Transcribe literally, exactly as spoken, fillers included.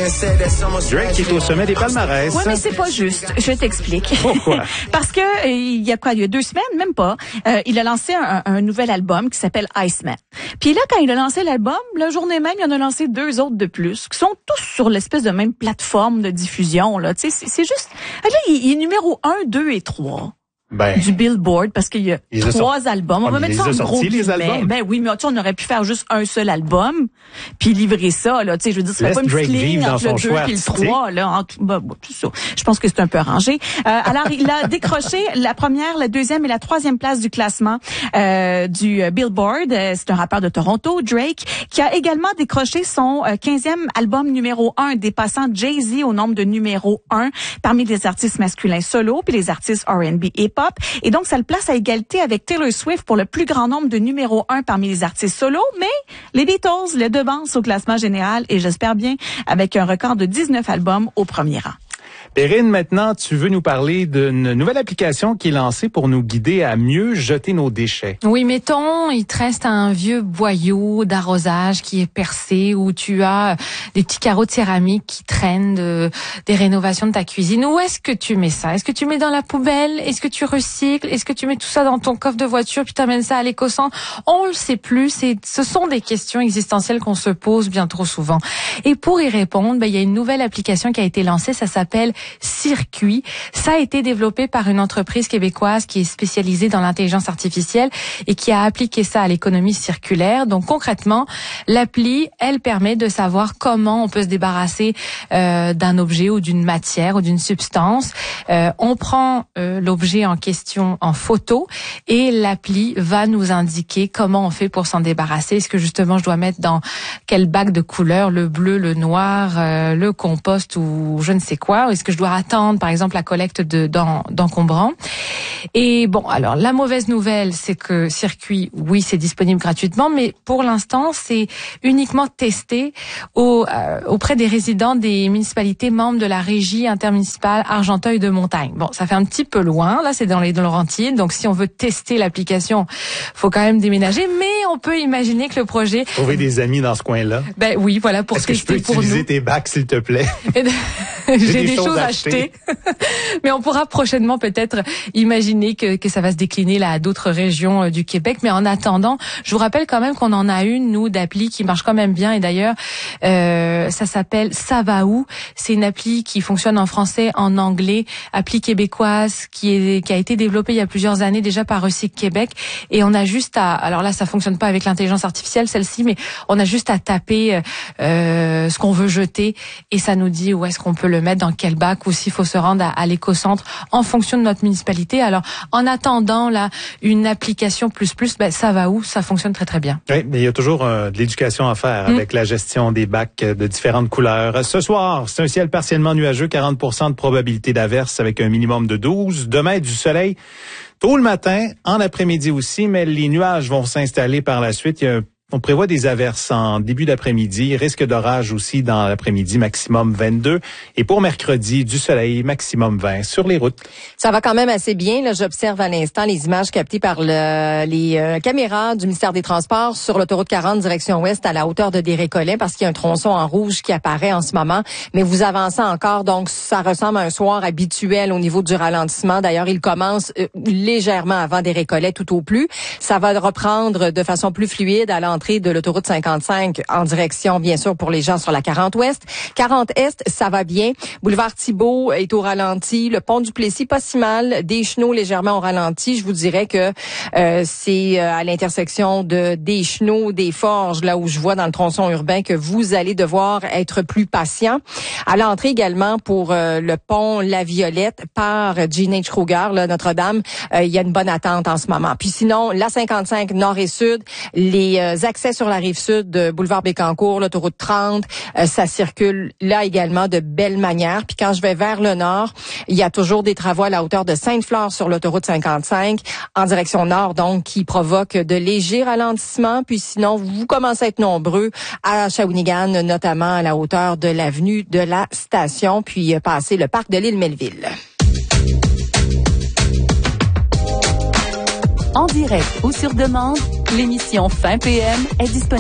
Drake qui est au sommet des palmarès. Oui, mais c'est pas juste. Je t'explique. Pourquoi? Parce que euh, il y a quoi, il y a deux semaines, même pas, euh, il a lancé un, un nouvel album qui s'appelle Iceman. Puis là, quand il a lancé l'album, la journée même, il en a lancé deux autres de plus, qui sont tous sur l'espèce de même plateforme de diffusion. Là, tu sais, c'est, c'est juste. Là, il, il est numéro un, deux et trois. Ben, du Billboard, parce qu'il y a trois sort... albums. On ah, va mettre ça en gros les albums. Ben oui, mais tu sais, on aurait pu faire juste un seul album, puis livrer ça, là. Tu sais, je veux dire, ça fait pas une petite ligne entre le deux et le trois, là. En tout, ben, bon, tout ça. Je pense que c'est un peu arrangé. Euh, alors, il a décroché la première, la deuxième et la troisième place du classement euh, du Billboard. C'est un rappeur de Toronto, Drake, qui a également décroché son quinzième album numéro un, dépassant Jay-Z au nombre de numéro un parmi les artistes masculins solo, puis les artistes R and B et pop. Et donc, ça le place à égalité avec Taylor Swift pour le plus grand nombre de numéro un parmi les artistes solo. Mais les Beatles le devancent au classement général et j'espère bien avec un record de dix-neuf albums au premier rang. Perrine, maintenant, tu veux nous parler d'une nouvelle application qui est lancée pour nous guider à mieux jeter nos déchets. Oui, mettons, il te reste un vieux boyau d'arrosage qui est percé, où tu as des petits carreaux de céramique qui traînent de, des rénovations de ta cuisine. Où est-ce que tu mets ça? Est-ce que tu mets dans la poubelle? Est-ce que tu recycles? Est-ce que tu mets tout ça dans ton coffre de voiture puis t'amènes ça à l'éco-centre? On le sait plus. C'est, ce sont des questions existentielles qu'on se pose bien trop souvent. Et pour y répondre, ben, il y a une nouvelle application qui a été lancée. Ça s'appelle Circuit. Ça a été développé par une entreprise québécoise qui est spécialisée dans l'intelligence artificielle et qui a appliqué ça à l'économie circulaire. Donc concrètement, l'appli, elle permet de savoir comment on peut se débarrasser euh, d'un objet ou d'une matière ou d'une substance. Euh, on prend euh, l'objet en question en photo et l'appli va nous indiquer comment on fait pour s'en débarrasser. Est-ce que justement je dois mettre dans quel bac de couleur, le bleu, le noir, euh, le compost ou je ne sais quoi. Est-ce que je dois attendre, par exemple, la collecte de d'encombrants. Et bon, alors la mauvaise nouvelle, c'est que Circuit, oui, c'est disponible gratuitement, mais pour l'instant, c'est uniquement testé au, euh, auprès des résidents des municipalités membres de la régie intermunicipale Argenteuil de Montagne. Bon, ça fait un petit peu loin, là, c'est dans les Laurentides, donc si on veut tester l'application, faut quand même déménager, mais on peut imaginer que le projet... Trouver des amis dans ce coin-là. Ben oui, voilà, pour Est-ce tester que je peux pour utiliser nous. tes bacs, s'il te plaît? J'ai des, des choses à acheter. Mais on pourra prochainement peut-être imaginer que, que ça va se décliner là à d'autres régions du Québec. Mais en attendant, je vous rappelle quand même qu'on en a une, nous, d'appli qui marche quand même bien. Et d'ailleurs, euh, ça s'appelle Ça va où. C'est une appli qui fonctionne en français, en anglais, appli québécoise qui est qui a été développée il y a plusieurs années déjà par Recyc Québec. Et on a juste à, alors là, ça fonctionne pas avec l'intelligence artificielle, celle-ci, mais on a juste à taper euh, ce qu'on veut jeter et ça nous dit où est-ce qu'on peut le mettre, dans quel bac, ou s'il faut se rendre à, à l'éco-centre en fonction de notre municipalité. Alors, en attendant là une application plus plus, ben ça va où, ça fonctionne très très bien. Oui, mais il y a toujours euh, de l'éducation à faire mmh. avec la gestion des bacs de différentes couleurs. Ce soir, c'est un ciel partiellement nuageux, quarante pour cent de probabilité d'averse avec un minimum de douze. Demain, du soleil tôt le matin, en après-midi aussi, mais les nuages vont s'installer par la suite. Il y a un On prévoit des averses en début d'après-midi, risque d'orage aussi dans l'après-midi, maximum vingt-deux. Et pour mercredi, du soleil, maximum vingt sur les routes. Ça va quand même assez bien. Là, j'observe à l'instant les images captées par le, les euh, caméras du ministère des Transports sur l'autoroute quarante, direction ouest, à la hauteur de Desrécollets, parce qu'il y a un tronçon en rouge qui apparaît en ce moment. Mais vous avancez encore, donc ça ressemble à un soir habituel au niveau du ralentissement. D'ailleurs, il commence euh, légèrement avant Desrécollets, tout au plus. Ça va reprendre de façon plus fluide à l'entrée de l'autoroute cinquante-cinq en direction, bien sûr, pour les gens sur la quarante ouest. quarante est, ça va bien. Boulevard Thibault est au ralenti. Le pont du Plessis, pas si mal. Deschenaux, légèrement au ralenti. Je vous dirais que euh, c'est euh, à l'intersection de Deschenaux, des Forges, là où je vois dans le tronçon urbain, que vous allez devoir être plus patient. À l'entrée également pour euh, le pont La Violette par Jean H. Kruger, là, Notre-Dame, euh, il y a une bonne attente en ce moment. Puis sinon, la cinquante-cinq nord et sud, les euh, accès sur la rive sud de boulevard Bécancour, l'autoroute trente, euh, ça circule là également de belle manière. Puis quand je vais vers le nord, il y a toujours des travaux à la hauteur de Sainte-Flore sur l'autoroute cinquante-cinq, en direction nord, donc, qui provoquent de légers ralentissements. Puis sinon, vous commencez à être nombreux à Shawinigan, notamment à la hauteur de l'avenue de la Station, puis euh, passer le parc de l'île Melville. En direct ou sur demande, l'émission Fin P M est disponible.